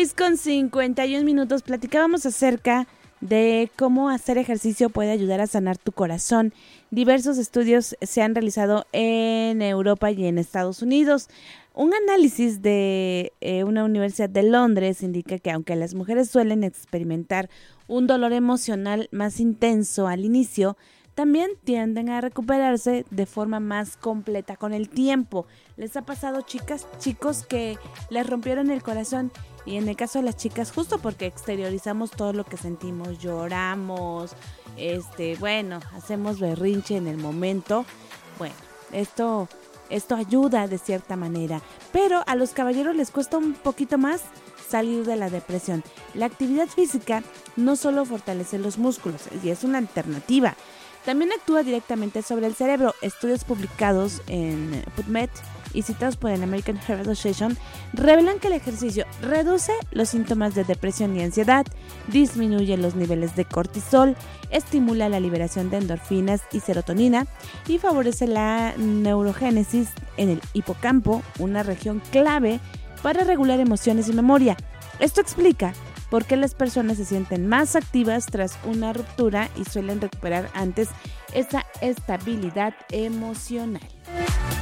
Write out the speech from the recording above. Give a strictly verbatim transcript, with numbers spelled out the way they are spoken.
seis con cincuenta y un minutos platicábamos acerca de cómo hacer ejercicio puede ayudar a sanar tu corazón. Diversos estudios se han realizado en Europa y en Estados Unidos. Un análisis de eh, una universidad de Londres indica que aunque las mujeres suelen experimentar un dolor emocional más intenso al inicio, también tienden a recuperarse de forma más completa con el tiempo. ¿Les ha pasado, chicas, chicos, que les rompieron el corazón? Y en el caso de las chicas, justo porque exteriorizamos todo lo que sentimos, lloramos, este, bueno, hacemos berrinche en el momento. Bueno, esto, esto ayuda de cierta manera, pero a los caballeros les cuesta un poquito más salir de la depresión. La actividad física no solo fortalece los músculos, y es una alternativa, también actúa directamente sobre el cerebro. Estudios publicados en PubMed y citados por el American Heart Association revelan que el ejercicio reduce los síntomas de depresión y ansiedad, disminuye los niveles de cortisol, estimula la liberación de endorfinas y serotonina y favorece la neurogénesis en el hipocampo, una región clave para regular emociones y memoria. Esto explica por qué las personas se sienten más activas tras una ruptura y suelen recuperar antes esa estabilidad emocional.